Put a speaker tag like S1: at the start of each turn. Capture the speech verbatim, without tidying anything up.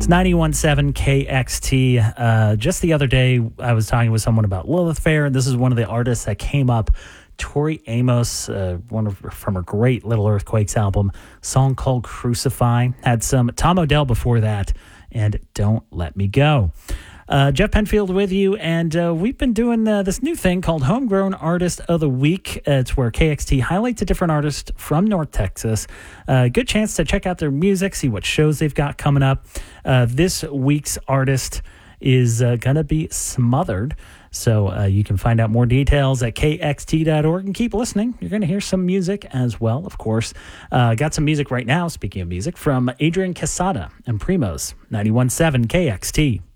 S1: ninety-one point seven K X T. Uh, just the other day, I was talking with someone about Lilith Fair, and this is one of the artists that came up. Tori Amos, uh, one of from her great Little Earthquakes album, song called Crucify. Had some Tom Odell before that, and Don't Let Me Go. Uh, Jeff Penfield with you, and uh, we've been doing uh, this new thing called Homegrown Artist of the Week. Uh, it's where K X T highlights a different artist from North Texas. Uh, good chance to check out their music, see what shows they've got coming up. Uh, this week's artist is uh, going to be Smothered. So uh, you can find out more details at K X T dot org and keep listening. You're going to hear some music as well, of course. Uh, got some music right now, speaking of music, from Adrian Quesada and Primos, ninety-one point seven K X T.